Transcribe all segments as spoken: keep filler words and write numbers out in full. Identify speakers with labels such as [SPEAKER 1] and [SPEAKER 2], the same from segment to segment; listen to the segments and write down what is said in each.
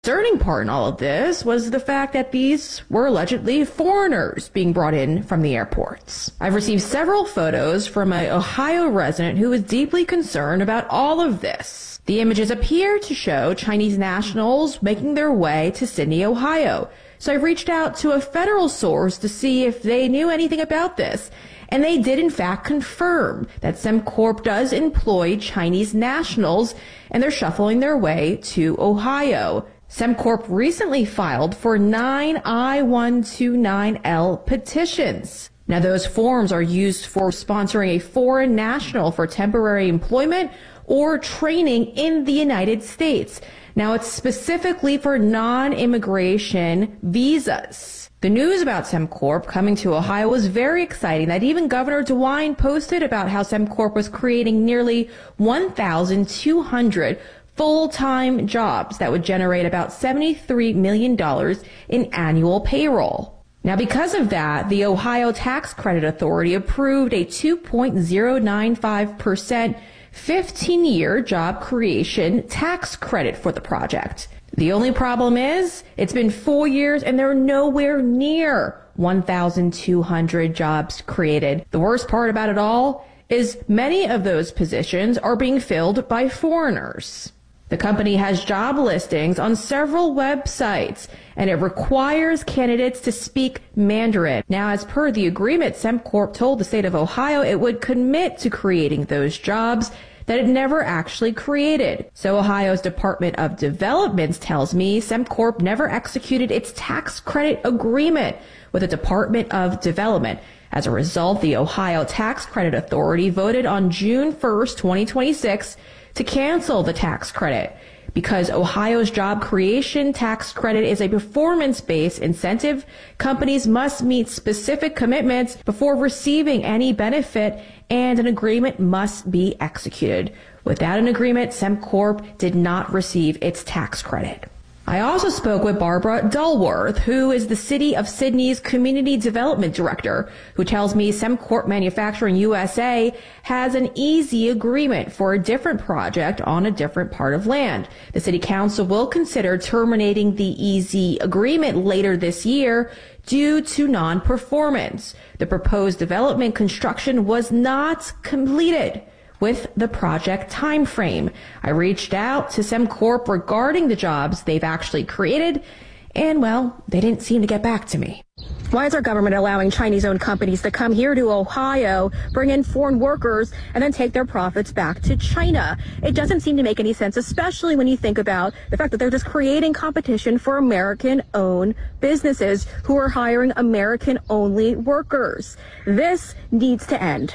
[SPEAKER 1] Concerning part in all of this was the fact that these were allegedly foreigners being brought in from the airports. I've received several photos from an Ohio resident who is deeply concerned about all of this. The images appear to show Chinese nationals making their way to Sydney, Ohio. So I reached out to a federal source to see if they knew anything about this. And they did in fact confirm that SimCorp does employ Chinese nationals and they're shuffling their way to Ohio. SimCorp recently filed for nine I one two nine L petitions. Now, those forms are used for sponsoring a foreign national for temporary employment or training in the United States. Now, it's specifically for non-immigration visas. The news about SimCorp coming to Ohio was very exciting that even Governor DeWine posted about how SimCorp was creating nearly one thousand two hundred full-time jobs that would generate about seventy-three million dollars in annual payroll. Now, because of that, the Ohio Tax Credit Authority approved a two point zero nine five percent fifteen-year job creation tax credit for the project. The only problem is it's been four years and they're nowhere near one thousand two hundred jobs created. The worst part about it all is many of those positions are being filled by foreigners. The company has job listings on several websites, and it requires candidates to speak Mandarin. Now, as per the agreement, SimCorp told the state of Ohio it would commit to creating those jobs that it never actually created. So Ohio's Department of Development tells me SimCorp never executed its tax credit agreement with the Department of Development. As a result, the Ohio Tax Credit Authority voted on June first, twenty twenty-six to cancel the tax credit because Ohio's job creation tax credit is a performance-based incentive. Companies must meet specific commitments before receiving any benefit, and an agreement must be executed. Without an agreement, SimCorp did not receive its tax credit. I also spoke with Barbara Dulworth, who is the City of Sydney's Community Development Director, who tells me SimCorp Manufacturing U S A has an easy agreement for a different project on a different part of land. The City Council will consider terminating the easy agreement later this year due to non-performance. The proposed development construction was not completed with the project time frame. I reached out to SimCorp regarding the jobs they've actually created, and, well, they didn't seem to get back to me. Why is our government allowing Chinese-owned companies to come here to Ohio, bring in foreign workers, and then take their profits back to China? It doesn't seem to make any sense, especially when you think about the fact that they're just creating competition for American-owned businesses who are hiring American-only workers. This needs to end.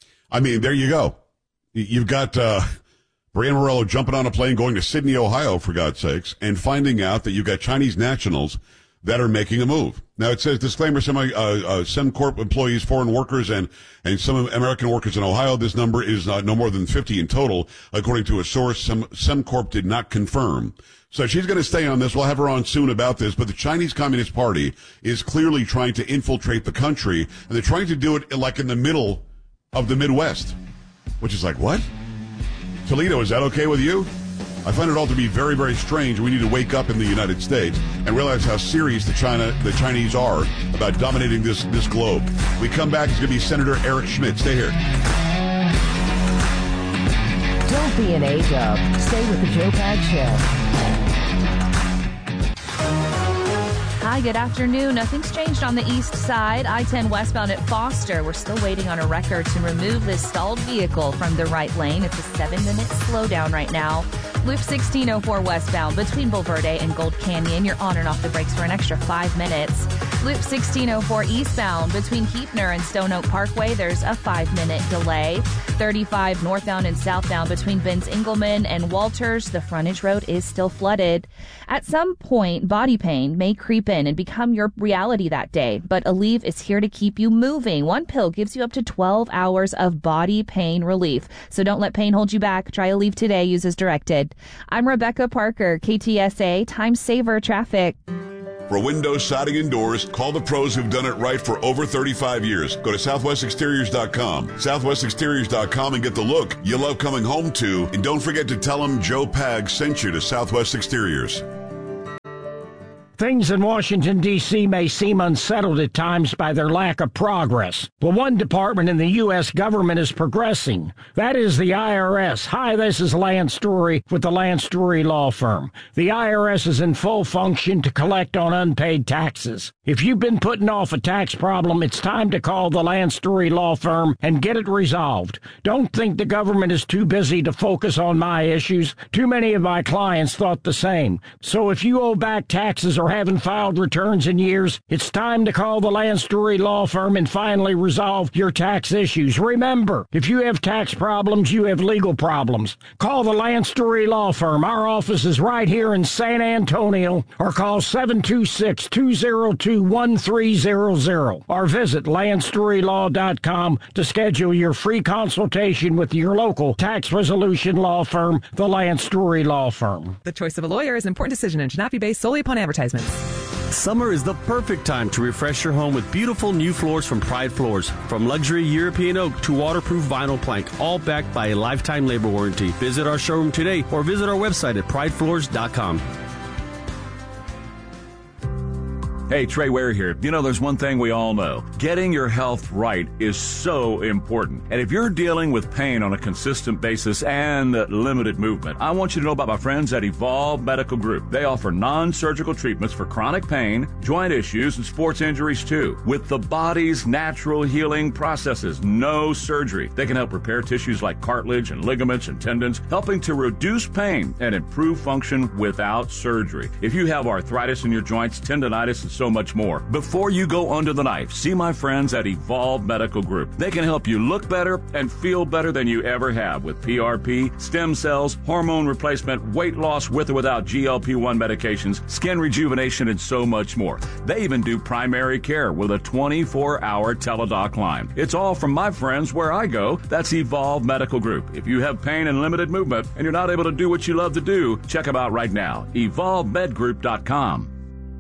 [SPEAKER 2] I mean, there you go. You've got uh, Brian Morello jumping on a plane going to Sydney, Ohio, for God's sakes, and finding out that you've got Chinese nationals that are making a move. Now, it says, disclaimer, some uh, uh, SimCorp employees, foreign workers, and, and some American workers in Ohio. This number is uh, no more than fifty in total, according to a source Sem- SimCorp did not confirm. So she's going to stay on this. We'll have her on soon about this. But the Chinese Communist Party is clearly trying to infiltrate the country, and they're trying to do it like in the middle of the Midwest. Which is like, what? Toledo, is that okay with you? I find it all to be very, very strange. We need to wake up in the United States and realize how serious the China, the Chinese are about dominating this, this globe. We come back, it's going to be Senator Eric Schmidt. Stay here.
[SPEAKER 3] Don't be an A-dub. Stay with the Joe Pags Show.
[SPEAKER 4] Hi, good afternoon. Nothing's changed on the east side. I ten westbound at Foster. We're still waiting on a record to remove this stalled vehicle from the right lane. It's a seven-minute slowdown right now. Loop sixteen oh four westbound between Bulverde and Gold Canyon. You're on and off the brakes for an extra five minutes. Loop sixteen oh four eastbound between Heapner and Stone Oak Parkway. There's a five-minute delay. thirty-five northbound and southbound between Vince Engelman and Walters. The frontage road is still flooded. At some point, body pain may creep in and become your reality that day, but Aleve is here to keep you moving. One pill gives you up to twelve hours of body pain relief. So don't let pain hold you back. Try Aleve today. Use as directed. I'm Rebecca Parker, K T S A Time Saver Traffic.
[SPEAKER 2] For windows, siding, and doors, call the pros who've done it right for over thirty-five years. Go to southwest exteriors dot com. southwest exteriors dot com and get the look you love coming home to. And don't forget to tell them Joe Pags sent you to Southwest Exteriors.
[SPEAKER 5] Things in Washington, D C may seem unsettled at times by their lack of progress. Well, one department in the U S government is progressing. That is the I R S. Hi, this is Lance Story with the Lance Story Law Firm. The I R S is in full function to collect on unpaid taxes. If you've been putting off a tax problem, it's time to call the Lance Story Law Firm and get it resolved. Don't think the government is too busy to focus on my issues. Too many of my clients thought the same. So if you owe back taxes or haven't filed returns in years, it's time to call the Lance Story Law Firm and finally resolve your tax issues. Remember, if you have tax problems, you have legal problems. Call the Lance Story Law Firm. Our office is right here in San Antonio, or call seven two six, two zero two, one three zero zero or visit lance story law dot com to schedule your free consultation with your local tax resolution law firm, the Lance Story Law Firm.
[SPEAKER 6] The choice of a lawyer is an important decision and should not be based solely upon advertisements.
[SPEAKER 7] Summer is the perfect time to refresh your home with beautiful new floors from Pride Floors. From luxury European oak to waterproof vinyl plank, all backed by a lifetime labor warranty. Visit our showroom today or visit our website at pride floors dot com.
[SPEAKER 8] Hey, Trey Ware here. You know, there's one thing we all know. Getting your health right is so important. And if you're dealing with pain on a consistent basis and limited movement, I want you to know about my friends at Evolve Medical Group. They offer non-surgical treatments for chronic pain, joint issues, and sports injuries too. With the body's natural healing processes, no surgery. They can help repair tissues like cartilage and ligaments and tendons, helping to reduce pain and improve function without surgery. If you have arthritis in your joints, tendonitis, and so much more. Before you go under the knife, see my friends at Evolve Medical Group. They can help you look better and feel better than you ever have with P R P, stem cells, hormone replacement, weight loss with or without G L P one medications, skin rejuvenation, and so much more. They even do primary care with a twenty-four hour teledoc line. It's all from my friends where I go. That's Evolve Medical Group. If you have pain and limited movement and you're not able to do what you love to do, check them out right now. evolve med group dot com.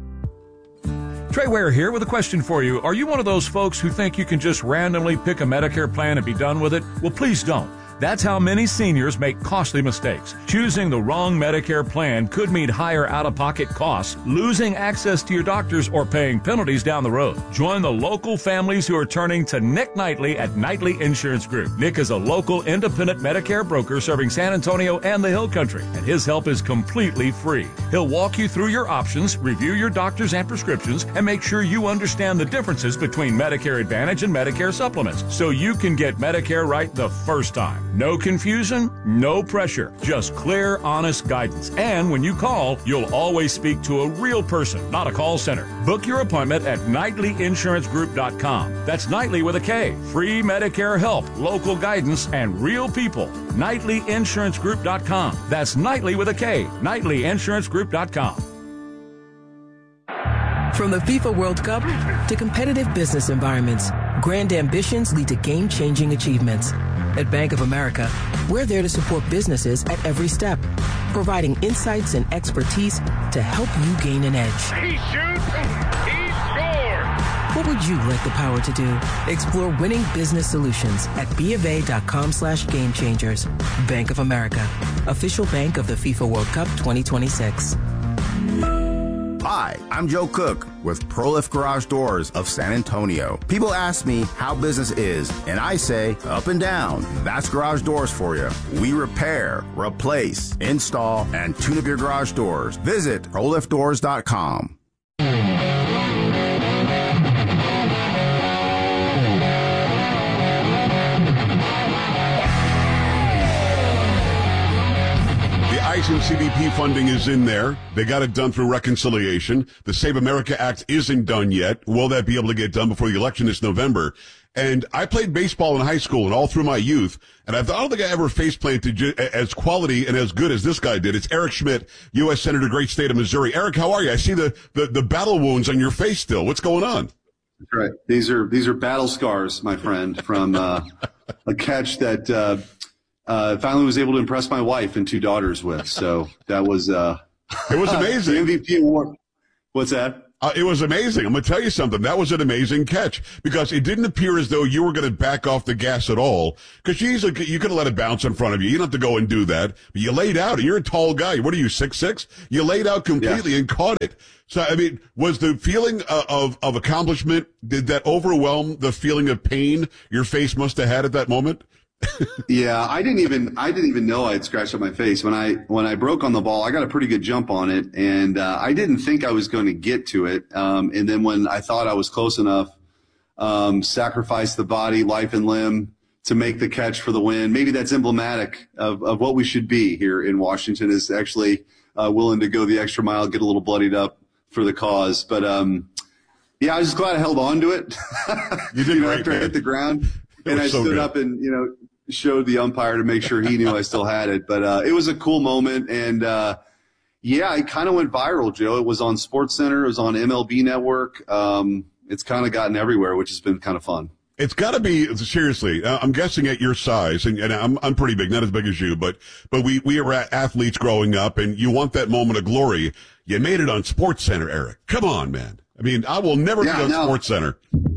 [SPEAKER 9] Trey Ware here with a question for you. Are you one of those folks who think you can just randomly pick a Medicare plan and be done with it? Well, please don't. That's how many seniors make costly mistakes. Choosing the wrong Medicare plan could mean higher out-of-pocket costs, losing access to your doctors, or paying penalties down the road. Join the local families who are turning to Nick Knightley at Knightley Insurance Group. Nick is a local independent Medicare broker serving San Antonio and the Hill Country, and his help is completely free. He'll walk you through your options, review your doctors and prescriptions, and make sure you understand the differences between Medicare Advantage and Medicare supplements, so you can get Medicare right the first time. No confusion, no pressure, just clear, honest guidance. And when you call, you'll always speak to a real person, not a call center. Book your appointment at Knightley Insurance Group dot com. That's Knightley with a K. Free Medicare help, local guidance, and real people. Knightley Insurance Group dot com. That's Knightley with a K. Knightley Insurance Group dot com.
[SPEAKER 10] From the FIFA World Cup to competitive business environments, grand ambitions lead to game-changing achievements. At Bank of America, we're there to support businesses at every step, providing insights and expertise to help you gain an edge.
[SPEAKER 11] He shoots, he scores!
[SPEAKER 10] What would you like the power to do? Explore winning business solutions at bofa.com slash game changers. Bank of America, official bank of the FIFA World Cup twenty twenty-six.
[SPEAKER 12] Hi, I'm Joe Cook with ProLift Garage Doors of San Antonio. People ask me how business is, and I say up and down. That's garage doors for you. We repair, replace, install, and tune up your garage doors. Visit pro lift doors dot com.
[SPEAKER 2] ICE and C B P funding is in there. They got it done through reconciliation. The Save America Act isn't done yet. Will that be able to get done before the election this November? And I played baseball in high school and all through my youth, and I don't think I ever face planted as quality and as good as this guy did. It's Eric Schmidt, U S Senator, great state of Missouri. Eric, how are you? I see the, the, the battle wounds on your face still. What's going on?
[SPEAKER 13] That's right. These are these are battle scars, my friend, from uh, a catch that uh, uh, finally was able to impress my wife and two daughters with. So that was uh,
[SPEAKER 2] it was amazing.
[SPEAKER 13] The M V P award. What's that?
[SPEAKER 2] Uh, it was amazing. I'm going to tell you something. That was an amazing catch because it didn't appear as though you were going to back off the gas at all because you easily, you could have let it bounce in front of you. You don't have to go and do that. But you laid out. You're a tall guy. What are you, six six? You laid out completely yeah. and caught it. So, I mean, was the feeling of, of, of accomplishment, did that overwhelm the feeling of pain your face must have had at that moment?
[SPEAKER 13] yeah, I didn't even I didn't even know I had scratched up my face when I when I broke on the ball. I got a pretty good jump on it, and uh, I didn't think I was going to get to it. Um, and then when I thought I was close enough, um, sacrifice the body, life and limb to make the catch for the win. Maybe that's emblematic of, of what we should be here in Washington, is actually uh, willing to go the extra mile, get a little bloodied up for the cause. But um, yeah, I was just glad I held on to it.
[SPEAKER 2] You did
[SPEAKER 13] you know,
[SPEAKER 2] great,
[SPEAKER 13] after
[SPEAKER 2] man.
[SPEAKER 13] I hit the ground, and I so stood good. up and you know. showed the umpire to make sure he knew I still had it. But uh, it was a cool moment. And, uh, yeah, it kind of went viral, Joe. It was on SportsCenter. It was on M L B Network. Um, it's kind of gotten everywhere, which has been kind of fun.
[SPEAKER 2] It's got to be, seriously, uh, I'm guessing at your size, and, and I'm I'm pretty big, not as big as you, but but we, we were athletes growing up, and you want that moment of glory. You made it on SportsCenter, Eric. Come on, man. I mean, I will never
[SPEAKER 13] yeah,
[SPEAKER 2] be on
[SPEAKER 13] no.
[SPEAKER 2] SportsCenter.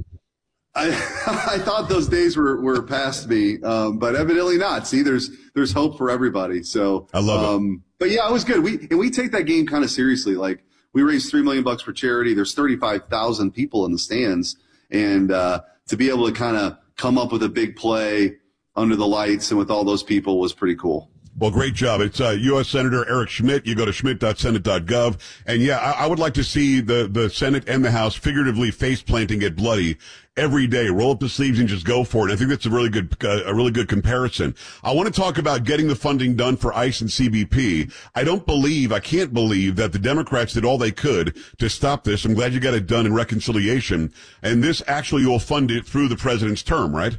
[SPEAKER 13] I I thought those days were, were past me, um, but evidently not. See, there's there's hope for everybody. So
[SPEAKER 2] I love
[SPEAKER 13] um, it. But yeah, it was good. We and we take that game kind of seriously. Like we raised three million bucks for charity. There's thirty-five thousand people in the stands, and uh, to be able to kind of come up with a big play under the lights and with all those people was pretty cool.
[SPEAKER 2] Well, great job. It's uh, U S Senator Eric Schmitt. You go to schmitt dot senate dot gov. And, yeah, I, I would like to see the, the Senate and the House figuratively face-planting it bloody every day. Roll up the sleeves and just go for it. I think that's a really good uh, a really good comparison. I want to talk about getting the funding done for ICE and C B P. I don't believe, I can't believe that the Democrats did all they could to stop this. I'm glad you got it done in reconciliation. And this actually will fund it through the president's term, right?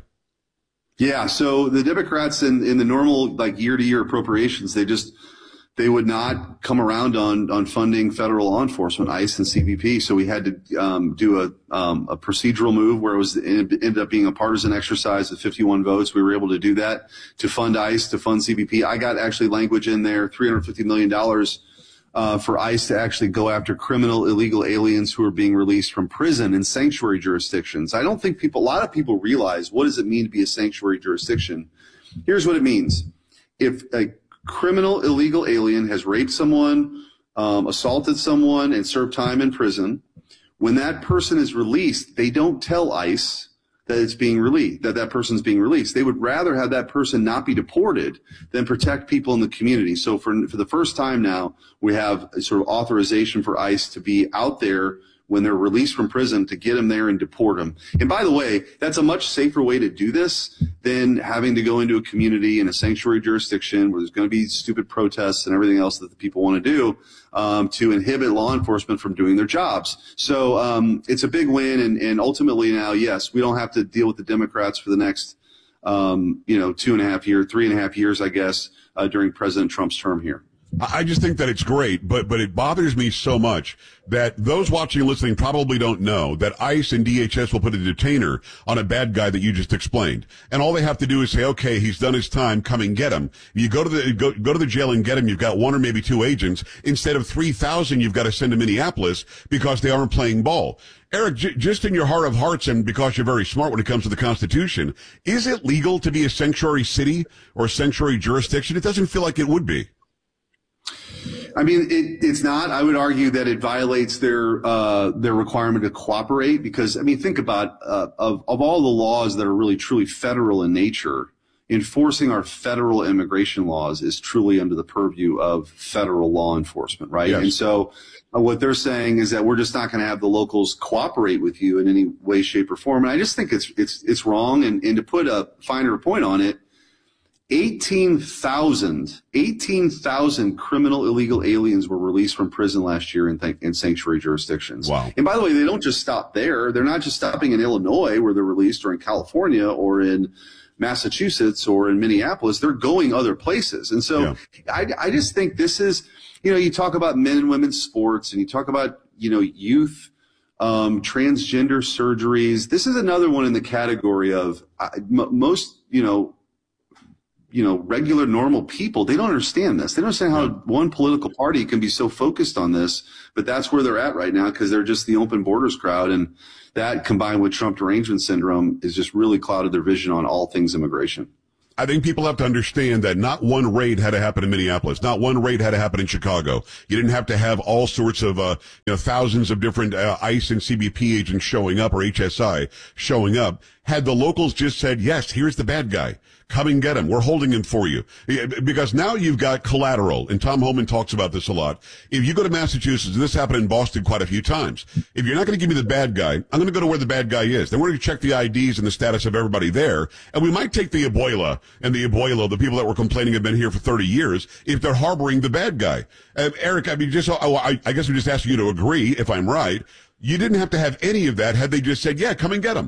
[SPEAKER 13] Yeah, so the Democrats in, in the normal like year-to-year appropriations, they just they would not come around on on funding federal law enforcement, ICE and C B P. So we had to um, do a um, a procedural move where it was it ended up being a partisan exercise of fifty-one votes. We were able to do that to fund ICE, to fund C B P. I got actually language in there, three hundred fifty million dollars. Uh, for ICE to actually go after criminal illegal aliens who are being released from prison in sanctuary jurisdictions. I don't think people, a lot of people realize what does it mean to be a sanctuary jurisdiction. Here's what it means. If a criminal illegal alien has raped someone, um, assaulted someone, and served time in prison, when that person is released, they don't tell ICE that it's being released, that that person's being released. They would rather have that person not be deported than protect people in the community. So for, for the first time now, we have a sort of authorization for ICE to be out there when they're released from prison to get them there and deport them. And by the way, that's a much safer way to do this than having to go into a community in a sanctuary jurisdiction where there's going to be stupid protests and everything else that the people want to do um, to inhibit law enforcement from doing their jobs. So um, it's a big win. And, and ultimately now, yes, we don't have to deal with the Democrats for the next, um, you know, two and a half years, three and a half years, I guess, uh, during President Trump's term here.
[SPEAKER 2] I just think that it's great, but but it bothers me so much that those watching and listening probably don't know that ICE and D H S will put a detainer on a bad guy that you just explained, and all they have to do is say, "Okay, he's done his time. Come and get him." You go to the go, go to the jail and get him. You've got one or maybe two agents instead of three thousand. You've got to send to Minneapolis because they aren't playing ball. Eric, j- just in your heart of hearts, and because you're very smart when it comes to the Constitution, is it legal to be a sanctuary city or a sanctuary jurisdiction? It doesn't feel like it would be.
[SPEAKER 13] I mean, it, it's not. I would argue that it violates their uh, their requirement to cooperate because, I mean, think about uh, of of all the laws that are really truly federal in nature, enforcing our federal immigration laws is truly under the purview of federal law enforcement, right?
[SPEAKER 2] Yes.
[SPEAKER 13] And so uh, what they're saying is that we're just not going to have the locals cooperate with you in any way, shape, or form. And I just think it's it's it's wrong. And, and to put a finer point on it, eighteen thousand, eighteen thousand criminal illegal aliens were released from prison last year in, th- in sanctuary jurisdictions.
[SPEAKER 2] Wow.
[SPEAKER 13] And by the way, they don't just stop there. They're not just stopping in Illinois where they're released, or in California, or in Massachusetts, or in Minneapolis. They're going other places. And so yeah. I, I just think this is, you know, you talk about men and women's sports, and you talk about, you know, youth, um, transgender surgeries. This is another one in the category of uh, m- most, you know, you know, regular, normal people, they don't understand this. They don't understand how one political party can be so focused on this, but that's where they're at right now because they're just the open borders crowd. And that combined with Trump derangement syndrome is just really clouded their vision on all things immigration.
[SPEAKER 2] I think people have to understand that not one raid had to happen in Minneapolis. Not one raid had to happen in Chicago. You didn't have to have all sorts of, uh, you know, thousands of different uh, ICE and C B P agents showing up or H S I showing up. Had the locals just said, yes, here's the bad guy. Come and get him. We're holding him for you. Because now you've got collateral, and Tom Homan talks about this a lot. If you go to Massachusetts, and this happened in Boston quite a few times, if you're not going to give me the bad guy, I'm going to go to where the bad guy is. Then we're going to check the I Ds and the status of everybody there, and we might take the Ebola and the Ebola, the people that were complaining have been here for thirty years, if they're harboring the bad guy. Uh, Eric, I mean, just oh, I, I guess we just asked you to agree, if I'm right. You didn't have to have any of that had they just said, yeah, come and get him.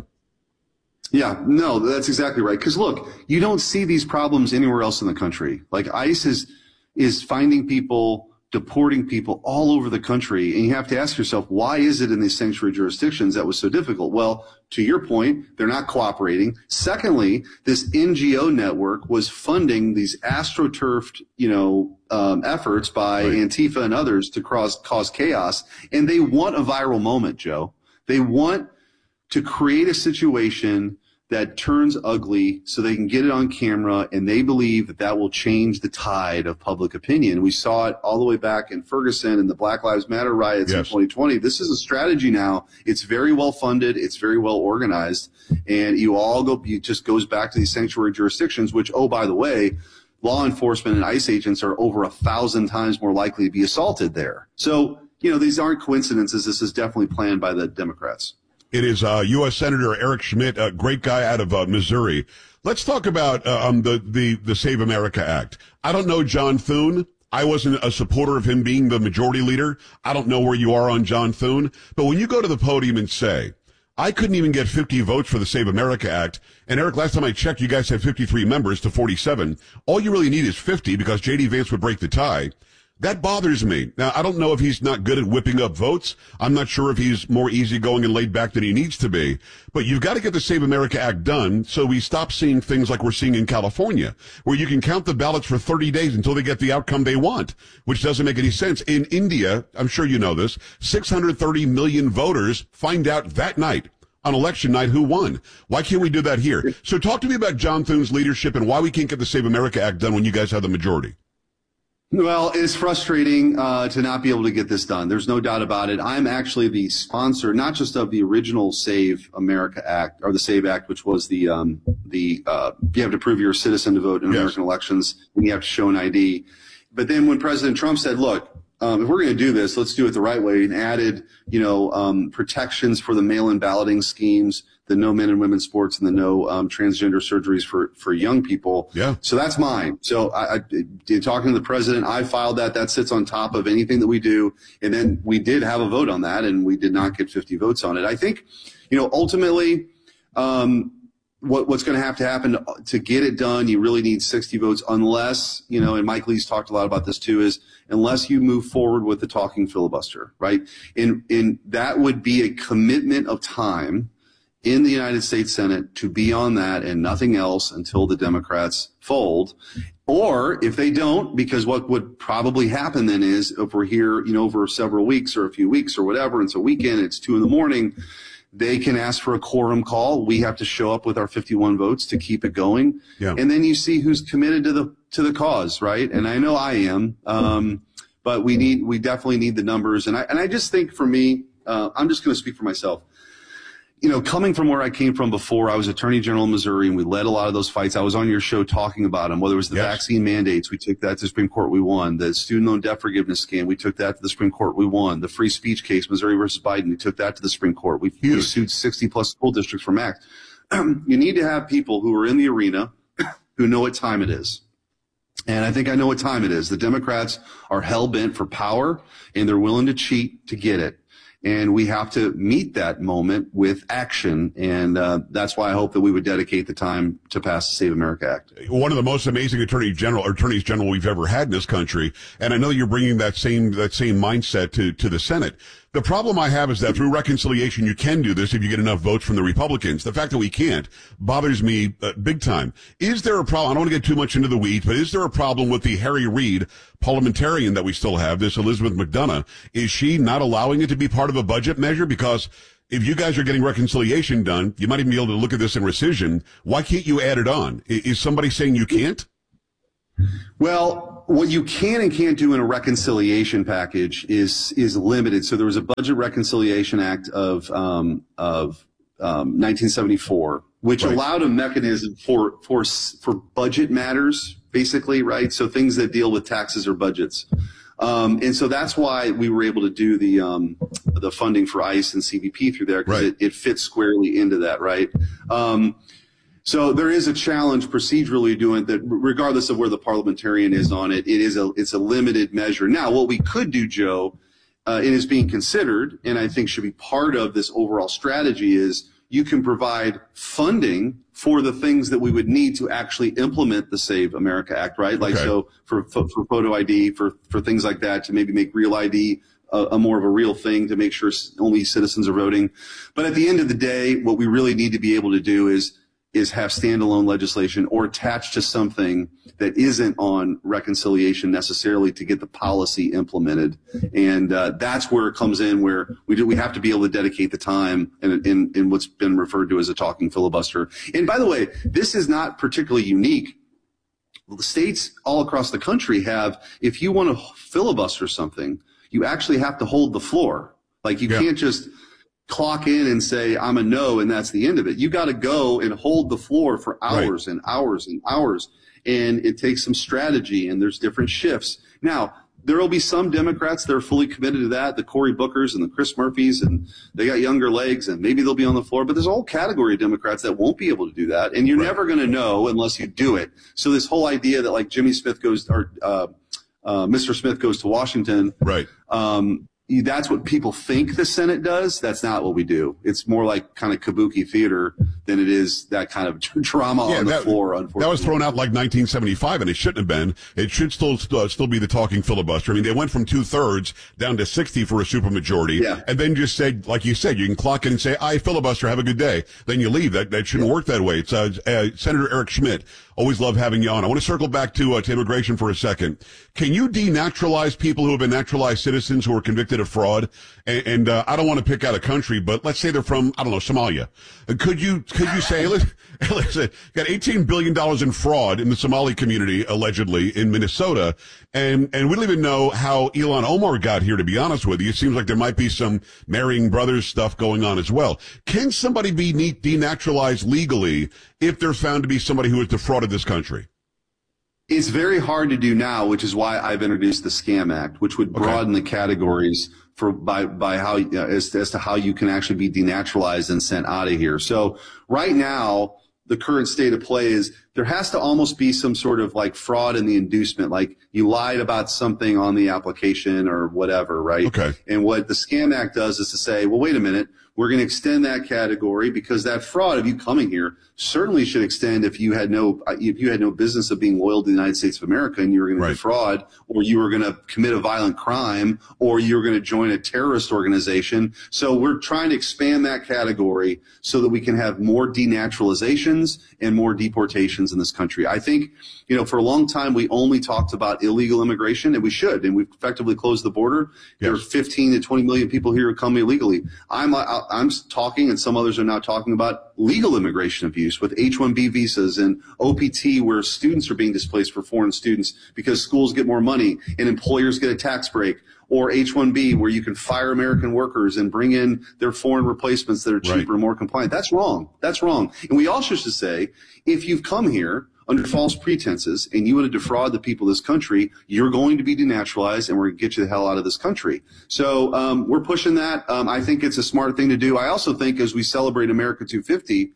[SPEAKER 13] Yeah, no, that's exactly right. Because look, you don't see these problems anywhere else in the country. Like ICE is is finding people, deporting people all over the country, and you have to ask yourself, why is it in these sanctuary jurisdictions that was so difficult? Well, to your point, they're not cooperating. Secondly, this N G O network was funding these astroturfed, you know, um, efforts by right. Antifa and others to cause cause chaos, and they want a viral moment, Joe. They want to create a situation that turns ugly so they can get it on camera, and they believe that that will change the tide of public opinion. We saw it all the way back in Ferguson and the Black Lives Matter riots yes. in twenty twenty. This is a strategy now. It's very well funded. It's very well organized. And you all go, it just goes back to these sanctuary jurisdictions, which, oh, by the way, law enforcement and ICE agents are over a thousand times more likely to be assaulted there. So, you know, these aren't coincidences. This is definitely planned by the Democrats.
[SPEAKER 2] It is uh, U S Senator Eric Schmitt, a great guy out of uh, Missouri. Let's talk about uh, um, the, the, the Save America Act. I don't know John Thune. I wasn't a supporter of him being the majority leader. I don't know where you are on John Thune. But when you go to the podium and say, I couldn't even get fifty votes for the Save America Act, and Eric, last time I checked, you guys had fifty-three members to forty-seven. All you really need is fifty because J D Vance would break the tie. That bothers me. Now, I don't know if he's not good at whipping up votes. I'm not sure if he's more easygoing and laid back than he needs to be. But you've got to get the Save America Act done so we stop seeing things like we're seeing in California, where you can count the ballots for thirty days until they get the outcome they want, which doesn't make any sense. In India, I'm sure you know this, six hundred thirty million voters find out that night, on election night, who won. Why can't we do that here? So talk to me about John Thune's leadership and why we can't get the Save America Act done when you guys have the majority.
[SPEAKER 13] Well, it's frustrating uh, to not be able to get this done. There's no doubt about it. I'm actually the sponsor, not just of the original Save America Act, or the SAVE Act, which was the um, the uh, you have to prove you're a citizen to vote in yes. American elections, and you have to show an I D. But then when President Trump said, look, um, if we're going to do this, let's do it the right way, and added, you know, um, protections for the mail-in balloting schemes, the no men and women sports, and the no um, transgender surgeries for, for young people.
[SPEAKER 2] Yeah.
[SPEAKER 13] So that's mine. So I, I, talking to the president, I filed that. That sits on top of anything that we do. And then we did have a vote on that, and we did not get fifty votes on it. I think, you know, ultimately, um, what, what's going to have to happen to, to get it done, you really need sixty votes, unless, you know, and Mike Lee's talked a lot about this too, is unless you move forward with the talking filibuster, right? And, and that would be a commitment of time in the United States Senate to be on that and nothing else until the Democrats fold. Or if they don't, because what would probably happen then is if we're here, you know, over several weeks or a few weeks or whatever, and it's a weekend, it's two in the morning, they can ask for a quorum call. We have to show up with our fifty-one votes to keep it going.
[SPEAKER 2] Yeah.
[SPEAKER 13] And then you see who's committed to the, to the cause, right? And I know I am, um, but we need, we definitely need the numbers. And I, and I just think for me, uh, I'm just going to speak for myself. You know, coming from where I came from before, I was Attorney General in Missouri, and we led a lot of those fights. I was on your show talking about them, whether it was the yes. vaccine mandates, we took that to the Supreme Court, we won. The student loan debt forgiveness scam, we took that to the Supreme Court, we won. The free speech case, Missouri versus Biden, we took that to the Supreme Court. We, we sued sixty plus school districts for MAX. You need to have people who are in the arena who know what time it is. And I think I know what time it is. The Democrats are hell-bent for power, and they're willing to cheat to get it. And we have to meet that moment with action. And uh, that's why I hope that we would dedicate the time to pass the Save America Act.
[SPEAKER 2] One of the most amazing attorney general, or attorneys general we've ever had in this country. And I know you're bringing that same, that same mindset to, to the Senate. The problem I have is that through reconciliation, you can do this if you get enough votes from the Republicans. The fact that we can't bothers me uh, big time. Is there a problem? I don't want to get too much into the weeds, but is there a problem with the Harry Reid parliamentarian that we still have, this Elizabeth McDonough? Is she not allowing it to be part of a budget measure? Because if you guys are getting reconciliation done, you might even be able to look at this in rescission. Why can't you add it on? Is somebody saying you can't?
[SPEAKER 13] Well, what you can and can't do in a reconciliation package is is limited. So there was a Budget Reconciliation Act of um, of um, nineteen seventy-four, which right. allowed a mechanism for for for budget matters, basically, right? So things that deal with taxes or budgets. Um, and so that's why we were able to do the um, the funding for ICE and C B P through there, because right. it, it fits squarely into that, right? Um, So there is a challenge procedurally doing that, regardless of where the parliamentarian is on it. It is a it's a limited measure. Now, what we could do, Joe, uh, and is being considered, and I think should be part of this overall strategy, is you can provide funding for the things that we would need to actually implement the Save America Act, right? Like okay. so for, for for photo I D, for for things like that, to maybe make real I D a, a more of a real thing, to make sure only citizens are voting. But at the end of the day, what we really need to be able to do is is have standalone legislation or attached to something that isn't on reconciliation necessarily to get the policy implemented. And uh, that's where it comes in, where we do, we have to be able to dedicate the time in, in, in what's been referred to as a talking filibuster. And by the way, this is not particularly unique. States all across the country have, if you want to filibuster something, you actually have to hold the floor. Like you yeah. can't just clock in and say, I'm a no, and that's the end of it. You got to go and hold the floor for hours right. and hours and hours. And it takes some strategy, and there's different shifts. Now, there will be some Democrats that are fully committed to that, the Cory Bookers and the Chris Murphys, and they got younger legs, and maybe they'll be on the floor. But there's a whole category of Democrats that won't be able to do that, and you're right. never going to know unless you do it. So this whole idea that, like, Jimmy Smith goes, or uh, uh, Mister Smith goes to Washington,
[SPEAKER 2] right? Um,
[SPEAKER 13] that's what people think the Senate does. That's not what we do. It's more like kind of kabuki theater than it is that kind of drama yeah, on the
[SPEAKER 2] that,
[SPEAKER 13] floor, unfortunately.
[SPEAKER 2] That was thrown out like nineteen seventy-five, and it shouldn't have been. It should still uh, still be the talking filibuster. I mean, they went from two-thirds down to sixty for a supermajority,
[SPEAKER 13] yeah.
[SPEAKER 2] and then just said, like you said, you can clock in and say, I filibuster, have a good day. Then you leave. That that shouldn't yeah. work that way. It's uh, uh, Senator Eric Schmidt. Always love having you on. I want to circle back to, uh, to immigration for a second. Can you denaturalize people who have been naturalized citizens who are convicted of fraud? And, and uh, I don't want to pick out a country, but let's say they're from, I don't know, Somalia. Could you could you say, listen, listen, got eighteen billion dollars in fraud in the Somali community, allegedly, in Minnesota, and, and we don't even know how Ilhan Omar got here, to be honest with you. It seems like there might be some marrying brothers stuff going on as well. Can somebody be denaturalized legally if they're found to be somebody who has defrauded this country?
[SPEAKER 13] It's very hard to do now, which is why I've introduced the SCAM Act, which would broaden okay. the categories for by by how uh, as, as to how you can actually be denaturalized and sent out of here. So right now, the current state of play is there has to almost be some sort of like fraud in the inducement, like you lied about something on the application or whatever, right?
[SPEAKER 2] Okay.
[SPEAKER 13] And what the SCAM Act does is to say, well, wait a minute, we're going to extend that category because that fraud of you coming here certainly should extend if you had no if you had no business of being loyal to the United States of America and you were going right. to defraud, or you were going to commit a violent crime, or you were going to join a terrorist organization. So we're trying to expand that category so that we can have more denaturalizations and more deportations in this country. I think, you know, for a long time we only talked about illegal immigration, and we should, and we've effectively closed the border. Yes. There are fifteen to twenty million people here who come illegally. I'm I'm talking, and some others are now talking about legal immigration abuse with H one B visas and O P T, where students are being displaced for foreign students because schools get more money and employers get a tax break, or H one B, where you can fire American workers and bring in their foreign replacements that are cheaper right. and more compliant. That's wrong. That's wrong. And we also should say, if you've come here under false pretenses and you want to defraud the people of this country, you're going to be denaturalized, and we're going to get you the hell out of this country. So um, we're pushing that. Um, I think it's a smart thing to do. I also think as we celebrate America two fifty,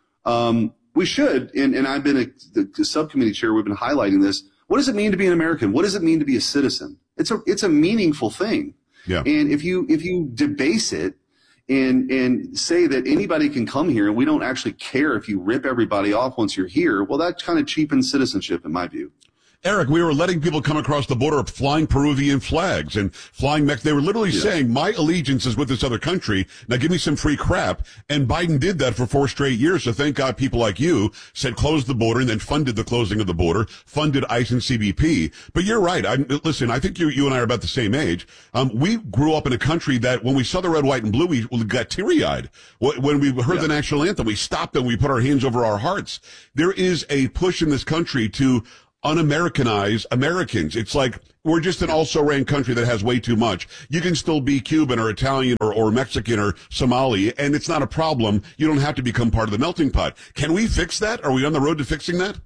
[SPEAKER 13] um, we should, and, and I've been a the, the subcommittee chair, we've been highlighting this. What does it mean to be an American? What does it mean to be a citizen? It's a it's a meaningful thing.
[SPEAKER 2] Yeah.
[SPEAKER 13] And if you if you debase it and and say that anybody can come here and we don't actually care if you rip everybody off once you're here, well, that kind of cheapens citizenship in my view.
[SPEAKER 2] Eric, we were letting people come across the border flying Peruvian flags and flying Mex. They were literally yeah. saying, my allegiance is with this other country. Now give me some free crap. And Biden did that for four straight years. So thank God people like you said close the border and then funded the closing of the border, funded ICE and C B P. But you're right. I listen, I think you, you and I are about the same age. Um, we grew up in a country that when we saw the red, white, and blue, we got teary-eyed. When we heard yeah. the national anthem, we stopped and we put our hands over our hearts. There is a push in this country to un-Americanize Americans. It's like we're just an also-ran country that has way too much. You can still be Cuban or Italian or, or Mexican or Somali, and it's not a problem. You don't have to become part of the melting pot. Can we fix that? Are we on the road to fixing that?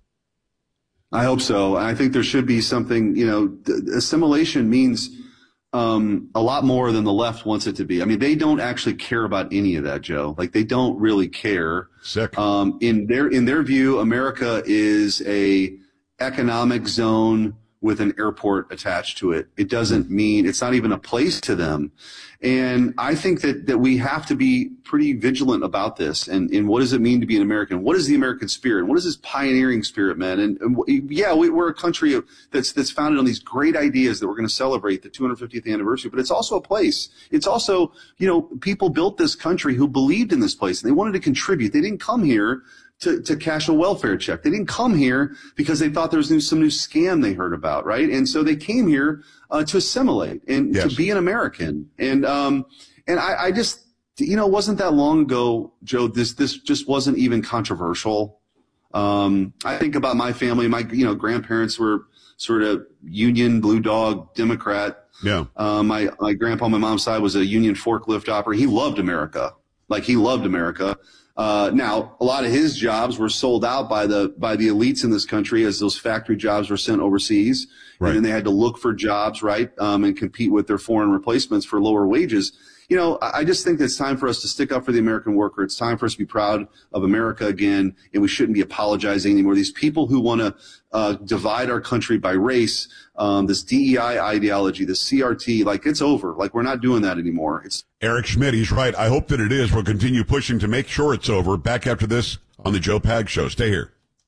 [SPEAKER 13] I hope so. I think there should be something, you know, th- assimilation means um, a lot more than the left wants it to be. I mean, they don't actually care about any of that, Joe. Like, they don't really care.
[SPEAKER 2] Sick.
[SPEAKER 13] Um, in their, in their view, America is a economic zone with an airport attached to it. It doesn't mean, it's not even a place to them. And I think that, that we have to be pretty vigilant about this. And, and what does it mean to be an American? What is the American spirit? What is this pioneering spirit, man? And, and yeah, we, we're a country that's, that's founded on these great ideas that we're going to celebrate the two hundred fiftieth anniversary, but it's also a place. It's also, you know, people built this country who believed in this place and they wanted to contribute. They didn't come here To, to cash a welfare check. They didn't come here because they thought there was new, some new scam they heard about, right? And so they came here uh, to assimilate and yes. to be an American. And um, and I, I just, you know, it wasn't that long ago, Joe. This this just wasn't even controversial. Um, I think about my family. My you know grandparents were sort of Union Blue Dog Democrat.
[SPEAKER 2] Yeah.
[SPEAKER 13] Uh, my my grandpa on my mom's side was a Union forklift operator. He loved America, like he loved America. Uh, now, a lot of his jobs were sold out by the by the elites in this country as those factory jobs were sent overseas. Right. And then they had to look for jobs, right, um, and compete with their foreign replacements for lower wages. You know, I just think that it's time for us to stick up for the American worker. It's time for us to be proud of America again, and we shouldn't be apologizing anymore. These people who want to uh, divide our country by race, um, this D E I ideology, this C R T, like, it's over. Like, we're not doing that anymore. It's
[SPEAKER 2] Eric Schmidt, he's right. I hope that it is. We'll continue pushing to make sure it's over. Back after this on the Joe Pag Show. Stay here.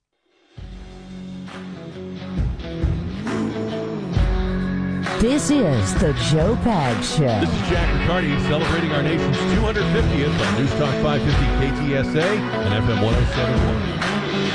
[SPEAKER 3] This is the Joe Pag Show.
[SPEAKER 14] This is Jack Riccardi celebrating our nation's two hundred fiftieth on News Talk five fifty K T S A and F M one oh seven point one.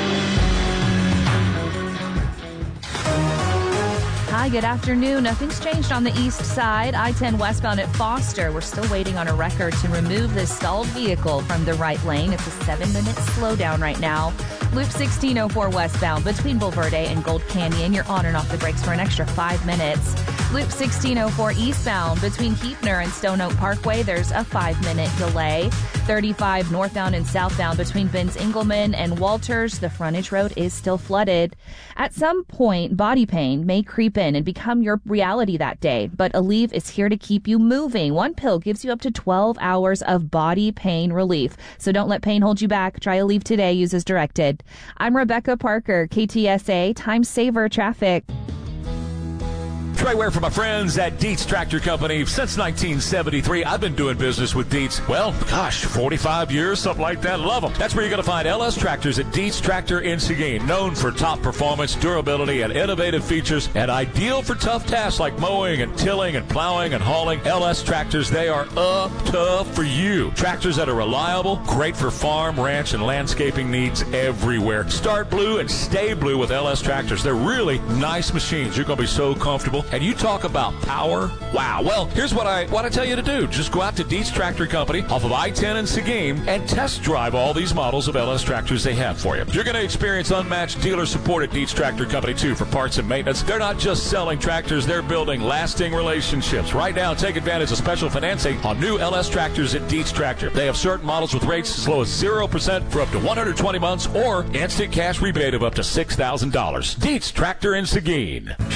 [SPEAKER 4] Hi, good afternoon. Nothing's changed on the east side. I ten westbound at Foster. We're still waiting on a record to remove this stalled vehicle from the right lane. It's a seven-minute slowdown right now. Loop sixteen oh four westbound between Bulverde and Gold Canyon. You're on and off the brakes for an extra five minutes. Loop sixteen oh four eastbound between Heapner and Stone Oak Parkway. There's a five-minute delay. thirty-five northbound and southbound between Benz Engelman and Walters. The frontage road is still flooded. At some point, body pain may creep in and become your reality that day, but Aleve is here to keep you moving. One pill gives you up to twelve hours of body pain relief. So don't let pain hold you back. Try Aleve today. Use as directed. I'm Rebecca Parker, K T S A Time Saver Traffic.
[SPEAKER 9] Trey Ware for my friends at Dietz Tractor Company. Since nineteen seventy-three, I've been doing business with Dietz. Well, gosh, forty-five years, something like that. Love them. That's where you're going to find L S Tractors at Dietz Tractor in Seguin. Known for top performance, durability, and innovative features, and ideal for tough tasks like mowing and tilling and plowing and hauling. L S Tractors, they are up tough for you. Tractors that are reliable, great for farm, ranch, and landscaping needs everywhere. Start blue and stay blue with L S Tractors. They're really nice machines. You're going to be so comfortable. And you talk about power. Wow. Well, here's what I what I tell you to do. Just go out to Dietz Tractor Company off of I ten in Seguin and test drive all these models of L S tractors they have for you. You're going to experience unmatched dealer support at Dietz Tractor Company, too, for parts and maintenance. They're not just selling tractors. They're building lasting relationships. Right now, take advantage of special financing on new L S tractors at Dietz Tractor. They have certain models with rates as low as zero percent for up to one hundred twenty months or instant cash rebate of up to six thousand dollars. Dietz Tractor in Seguin.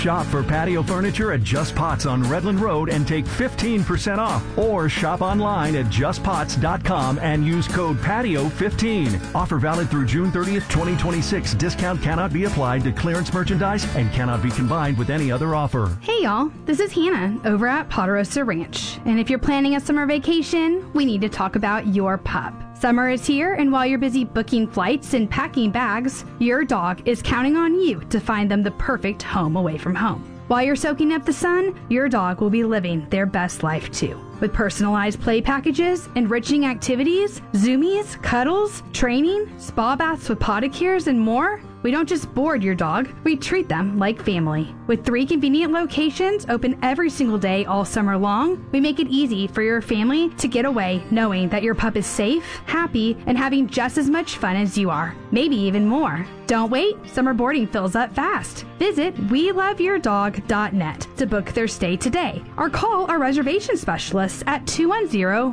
[SPEAKER 15] Shop for patio furniture at Just Pots on Redland Road and take fifteen percent off. Or shop online at just pots dot com and use code patio fifteen. Offer valid through June thirtieth, twenty twenty-six. Discount cannot be applied to clearance merchandise and cannot be combined with any other offer.
[SPEAKER 16] Hey y'all, this is Hannah over at Ponderosa Ranch. And if you're planning a summer vacation, we need to talk about your pup. Summer is here, and while you're busy booking flights and packing bags, your dog is counting on you to find them the perfect home away from home. While you're soaking up the sun, your dog will be living their best life too. With personalized play packages, enriching activities, zoomies, cuddles, training, spa baths with podicures, and more, we don't just board your dog, we treat them like family. With three convenient locations open every single day all summer long, we make it easy for your family to get away knowing that your pup is safe, happy, and having just as much fun as you are, maybe even more. Don't wait, summer boarding fills up fast. Visit we love your dog dot net to book their stay today, or call our reservation specialists at two one zero,